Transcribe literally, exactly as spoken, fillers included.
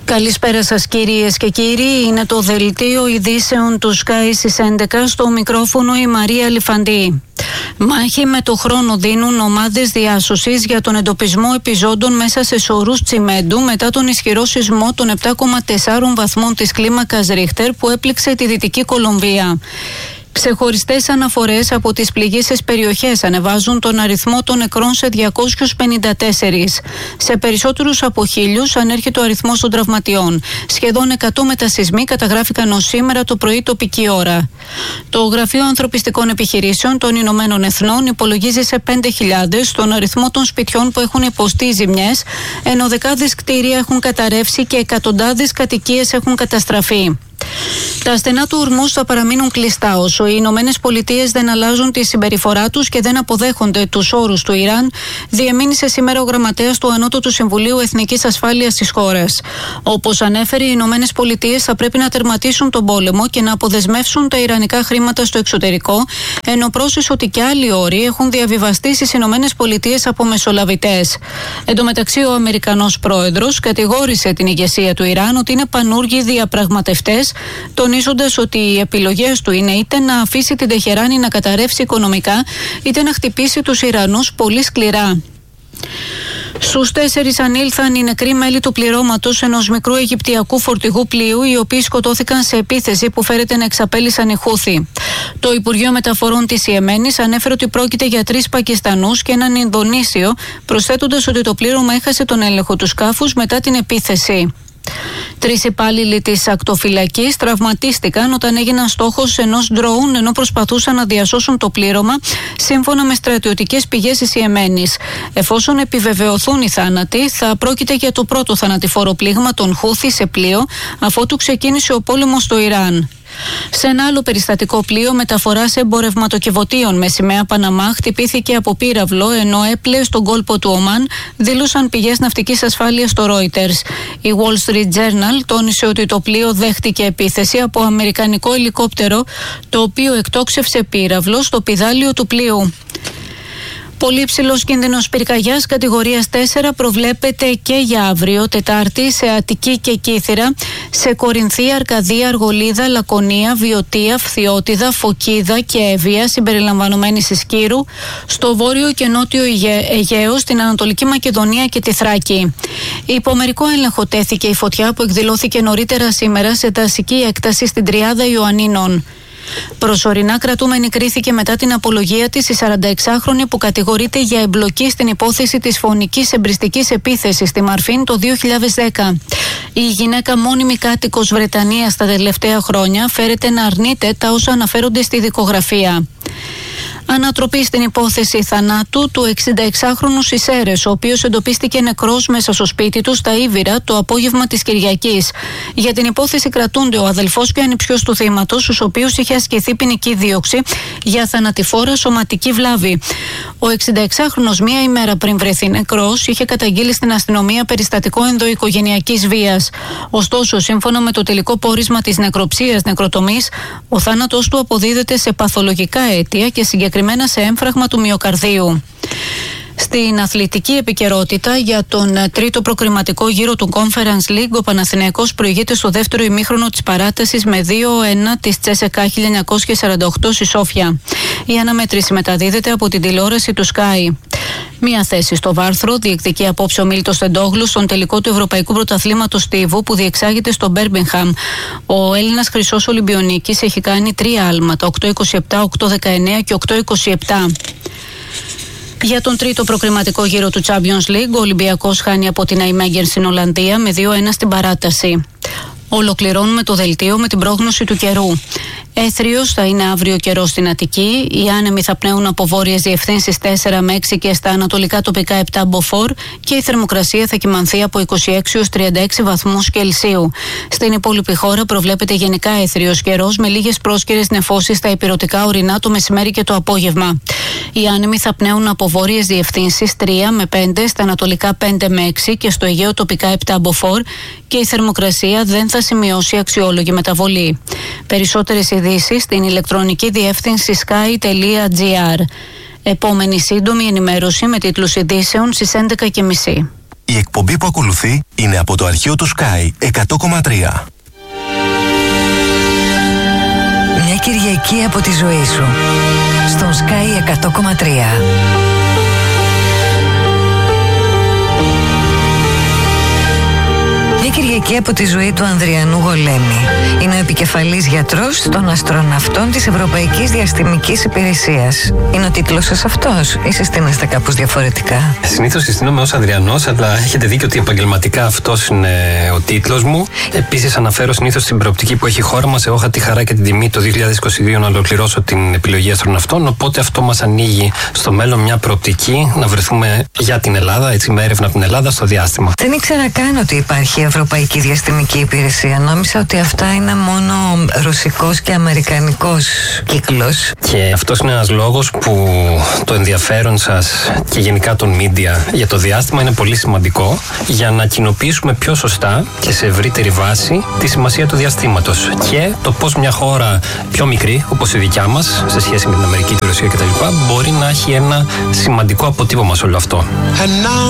Καλησπέρα σας κυρίες και κύριοι, είναι το δελτίο ειδήσεων του Sky στις έντεκα, στο μικρόφωνο η Μαρία Λιφαντή. Μάχη με το χρόνο δίνουν ομάδες διάσωσης για τον εντοπισμό επιζώντων μέσα σε σωρούς τσιμέντου μετά τον ισχυρό σεισμό των επτά κόμμα τέσσερα βαθμών της κλίμακας Ρίχτερ που έπληξε τη Δυτική Κολομβία. Ξεχωριστές αναφορές από τις πληγήσεις περιοχές ανεβάζουν τον αριθμό των νεκρών σε διακόσιους πενήντα τέσσερα. Σε περισσότερους από χίλιους ανέρχεται ο αριθμός των τραυματιών. Σχεδόν εκατό μετασεισμοί καταγράφηκαν ως σήμερα το πρωί τοπική ώρα. Το Γραφείο Ανθρωπιστικών Επιχειρήσεων των Ηνωμένων Εθνών υπολογίζει σε πέντε χιλιάδες τον αριθμό των σπιτιών που έχουν υποστεί ζημιές, ενώ δεκάδες κτίρια έχουν καταρρεύσει και εκατοντάδες κατοικίες έχουν καταστραφεί. Τα στενά του Ορμούζ θα παραμείνουν κλειστά όσο οι Ηνωμένες Πολιτείες δεν αλλάζουν τη συμπεριφορά τους και δεν αποδέχονται τους όρους του Ιράν, διεμήνυσε σήμερα ο γραμματέας του Ανώτατου Συμβουλίου Εθνικής Ασφάλειας της χώρας. Όπως ανέφερε, οι Ηνωμένες Πολιτείες θα πρέπει να τερματίσουν τον πόλεμο και να αποδεσμεύσουν τα ιρανικά χρήματα στο εξωτερικό, ενώ πρόσθεσε ότι και άλλοι όροι έχουν διαβιβαστεί στις Ηνωμένες Πολιτείες από μεσολαβητές. Εν τω μεταξύ, ο Αμερικανός πρόεδρος κατηγόρησε την ηγεσία του Ιράν ότι είναι πανούργοι διαπραγματευτές, τονίζοντας ότι οι επιλογές του είναι είτε να αφήσει την Τεχεράνη να καταρρεύσει οικονομικά, είτε να χτυπήσει τους Ιρανούς πολύ σκληρά. Στους τέσσερις ανήλθαν οι νεκροί μέλη του πληρώματος ενός μικρού αιγυπτιακού φορτηγού πλοίου, οι οποίοι σκοτώθηκαν σε επίθεση που φέρεται να εξαπέλυσαν οι Χούθι. Το Υπουργείο Μεταφορών της Ιεμένης ανέφερε ότι πρόκειται για τρεις Πακιστανούς και έναν Ινδονήσιο, προσθέτοντας ότι το πλήρωμα έχασε τον έλεγχο του σκάφους μετά την επίθεση. Τρεις υπάλληλοι της ακτοφυλακής τραυματίστηκαν όταν έγιναν στόχος ενός ντρόουν ενώ προσπαθούσαν να διασώσουν το πλήρωμα, σύμφωνα με στρατιωτικές πηγές της Ιεμένης. Εφόσον επιβεβαιωθούν οι θάνατοι, θα πρόκειται για το πρώτο θανατηφόρο πλήγμα των Χούθι σε πλοίο αφότου ξεκίνησε ο πόλεμος στο Ιράν. Σε ένα άλλο περιστατικό πλοίο μεταφοράς εμπορευματοκιβωτίων με σημαία Παναμά χτυπήθηκε από πύραυλο ενώ έπλεε στον κόλπο του Ομάν, δήλωσαν πηγές ναυτικής ασφάλειας στο Reuters. Η Wall Street Journal τόνισε ότι το πλοίο δέχτηκε επίθεση από αμερικανικό ελικόπτερο, το οποίο εκτόξευσε πύραυλο στο πηδάλιο του πλοίου. Πολύ υψηλός κίνδυνος πυρκαγιάς κατηγορίας τέσσερα προβλέπεται και για αύριο Τετάρτη σε Αττική και Κύθυρα, σε Κορινθία, Αρκαδία, Αργολίδα, Λακωνία, Βιωτία, Φθιώτιδα, Φωκίδα και Εύβοια συμπεριλαμβανομένης Ισκύρου, στο βόρειο και νότιο Αιγαίο, στην Ανατολική Μακεδονία και τη Θράκη. Υπό μερικό έλεγχο τέθηκε η φωτιά που εκδηλώθηκε νωρίτερα σήμερα σε δασική έκταση στην Τριάδα Ιωαννίνων. Προσωρινά κρατούμενη κρίθηκε μετά την απολογία της η σαρανταεξάχρονη που κατηγορείται για εμπλοκή στην υπόθεση της φωνικής εμπριστικής επίθεσης στη Μαρφίν το δύο χιλιάδες δέκα. Η γυναίκα, μόνιμη κάτοικος Βρετανίας τα τελευταία χρόνια, φέρεται να αρνείται τα όσα αναφέρονται στη δικογραφία. Ανατροπή στην υπόθεση θανάτου του εξηνταεξάχρονου Σισέρες, ο οποίος εντοπίστηκε νεκρός μέσα στο σπίτι του στα Ήβυρα το απόγευμα της Κυριακής. Για την υπόθεση κρατούνται ο αδελφός και ο ανιψιός του θύματος, στους οποίους είχε ασκηθεί ποινική δίωξη για θανατηφόρα σωματική βλάβη. Ο εξηνταεξάχρονος μία ημέρα πριν βρεθεί νεκρός είχε καταγγείλει στην αστυνομία περιστατικό ενδοοικογενειακής βίας. Ωστόσο, σύμφωνα με το τελικό πόρισμα της νεκροψίας νεκροτομής, ο θάνατος του αποδίδεται σε παθολογικά αίτια και συγκεκριμένα σε έμφραγμα του μυοκαρδίου. Στην αθλητική επικαιρότητα, για τον τρίτο προκριματικό γύρο του Conference League, ο Παναθηναϊκός προηγείται στο δεύτερο ημίχρονο της παράτασης με δύο ένα της Τσέσεκα χίλια εννιακόσια σαράντα οκτώ στη Σόφια. Η αναμέτρηση μεταδίδεται από την τηλεόραση του Sky. Μία θέση στο βάρθρο διεκδικεί απόψε ο Μίλτος Τεντόγλου στον τελικό του Ευρωπαϊκού Πρωταθλήματος Στίβου που διεξάγεται στο Μπέρμιγχαμ. Ο Έλληνας χρυσός Ολυμπιονίκης έχει κάνει τρία άλματα, οκτώ είκοσι επτά, οκτώ δεκαεννέα και οκτώ είκοσι επτά. Για τον τρίτο προκριματικό γύρο του Champions League, ο Ολυμπιακός χάνει από την Αϊμέγερ στην Ολλανδία με δύο ένα στην παράταση. Ολοκληρώνουμε το δελτίο με την πρόγνωση του καιρού. Έθριος θα είναι αύριο καιρό στην Αττική. Οι άνεμοι θα πνέουν από βόρειες διευθύνσεις τέσσερα με έξι και στα ανατολικά τοπικά επτά μποφόρ και η θερμοκρασία θα κυμανθεί από είκοσι έξι έως τριάντα έξι βαθμούς Κελσίου. Στην υπόλοιπη χώρα προβλέπεται γενικά έθριος καιρός με λίγες πρόσκαιρες νεφώσεις στα ηπειρωτικά ορεινά το μεσημέρι και το απόγευμα. Οι άνεμοι θα πνέουν από βόρειες διευθύνσεις τρία με πέντε, στα ανατολικά πέντε με έξι και στο Αιγαίο τοπικά επτά μποφόρ και η θερμοκρασία δεν θα σημειώσει αξιόλογη μεταβολή. Περισσότερες ειδήσεις στην ηλεκτρονική διεύθυνση sky τελεία gr. Επόμενη σύντομη ενημέρωση με τίτλους ειδήσεων στις έντεκα και μισή. Η εκπομπή που ακολουθεί είναι από το αρχείο του Sky εκατό κόμμα τρία. Μια Κυριακή από τη ζωή σου στον Sky εκατό κόμμα τρία. Μια Κυριακή από τη ζωή του Ανδριανού Γολέμη. Είναι ο επικεφαλής γιατρός των αστροναυτών της Ευρωπαϊκής Διαστημικής Υπηρεσίας. Είναι ο τίτλος σας αυτός ή συστήνεστε κάπως διαφορετικά? Συνήθως συστήνομαι ως Ανδριανός, αλλά έχετε δίκιο ότι επαγγελματικά αυτός είναι ο τίτλος μου. Επίσης, αναφέρω συνήθως την προοπτική που έχει η χώρα μας. Εγώ είχα τη χαρά και την τιμή το δύο χιλιάδες είκοσι δύο να ολοκληρώσω την επιλογή αστροναυτών. Οπότε αυτό μας ανοίγει στο μέλλον μια προοπτική να βρεθούμε για την Ελλάδα, έτσι με έρευνα από την Ελλάδα στο διάστημα. Δεν ήξερα καν ότι υπάρχει Ευρωπαϊκή Διαστημική Υπηρεσία. Νόμιζα ότι αυτά είναι μόνο ρωσικός και αμερικανικός κύκλος. Και αυτός είναι ένας λόγος που το ενδιαφέρον σας και γενικά των μίντια για το διάστημα είναι πολύ σημαντικό για να κοινοποιήσουμε πιο σωστά και σε ευρύτερη βάση τη σημασία του διαστήματος και το πώς μια χώρα πιο μικρή όπως η δικιά μας σε σχέση με την Αμερική, τη Ρωσία κτλ. Μπορεί να έχει ένα σημαντικό αποτύπωμα σε όλο αυτό.